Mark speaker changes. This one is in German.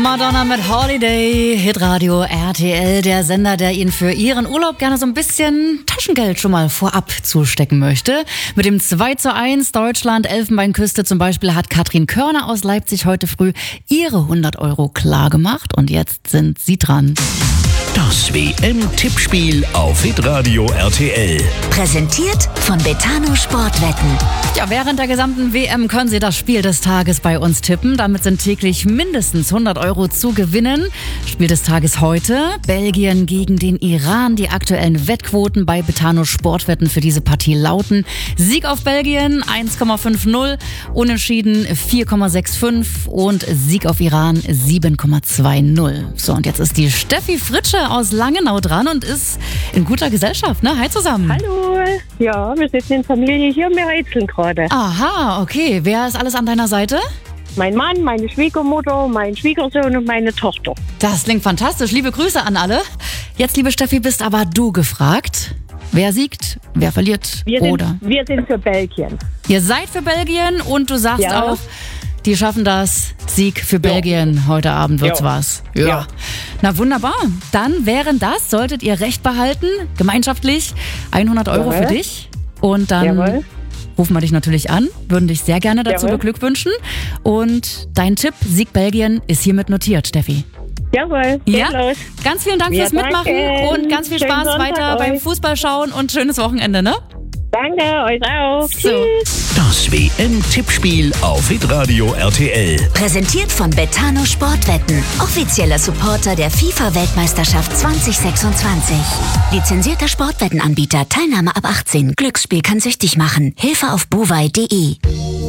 Speaker 1: Madonna mit Holiday, Hitradio RTL, der Sender, der Ihnen für Ihren Urlaub gerne so ein bisschen Taschengeld schon mal vorab zustecken möchte. Mit dem 2:1 Deutschland-Elfenbeinküste zum Beispiel hat Katrin Körner aus Leipzig heute früh ihre 100 Euro klar gemacht und jetzt sind Sie dran.
Speaker 2: Das WM-Tippspiel auf Hitradio RTL.
Speaker 3: Präsentiert von Betano Sportwetten.
Speaker 1: Ja, während der gesamten WM können Sie das Spiel des Tages bei uns tippen. Damit sind täglich mindestens 100 Euro zu gewinnen. Spiel des Tages heute: Belgien gegen den Iran. Die aktuellen Wettquoten bei Betano Sportwetten für diese Partie lauten: Sieg auf Belgien 1,50, Unentschieden 4,65 und Sieg auf Iran 7,20. So, und jetzt ist die Steffi Fritsche aus Langenau dran und ist in guter Gesellschaft, ne? Hi zusammen.
Speaker 4: Hallo. Ja, wir sitzen in Familie hier, wir rätseln gerade.
Speaker 1: Aha, okay. Wer ist alles an deiner Seite?
Speaker 4: Mein Mann, meine Schwiegermutter, mein Schwiegersohn und meine Tochter.
Speaker 1: Das klingt fantastisch. Liebe Grüße an alle. Jetzt, liebe Steffi, bist aber du gefragt. Wer siegt, wer verliert,
Speaker 4: Wir
Speaker 1: oder?
Speaker 4: sind für Belgien.
Speaker 1: Ihr seid für Belgien und du sagst
Speaker 4: Ja.
Speaker 1: auch, die schaffen das. Sieg für Belgien. Heute Abend wird's
Speaker 4: Ja.
Speaker 1: was.
Speaker 4: Ja.
Speaker 1: Na wunderbar. Dann während das solltet ihr Recht behalten, gemeinschaftlich 100 Euro
Speaker 4: Jawohl.
Speaker 1: für dich. Und dann
Speaker 4: Jawohl.
Speaker 1: rufen wir dich natürlich an, würden dich sehr gerne dazu
Speaker 4: Jawohl.
Speaker 1: beglückwünschen. Und dein Tipp, Sieg Belgien, ist hiermit notiert, Steffi.
Speaker 4: Jawohl,
Speaker 1: Ja,
Speaker 4: geht los.
Speaker 1: ganz vielen Dank
Speaker 4: Ja,
Speaker 1: fürs Mitmachen
Speaker 4: danke.
Speaker 1: und ganz viel
Speaker 4: Schönen
Speaker 1: Spaß
Speaker 4: Sonntag
Speaker 1: weiter beim
Speaker 4: euch.
Speaker 1: Fußballschauen und schönes Wochenende, ne?
Speaker 4: Danke, euch auch.
Speaker 1: So.
Speaker 4: Tschüss.
Speaker 2: Das WM-Tippspiel auf Hitradio RTL.
Speaker 3: Präsentiert von Betano Sportwetten. Offizieller Supporter der FIFA-Weltmeisterschaft 2026. Lizenzierter Sportwettenanbieter. Teilnahme ab 18. Glücksspiel kann süchtig machen. Hilfe auf buwei.de.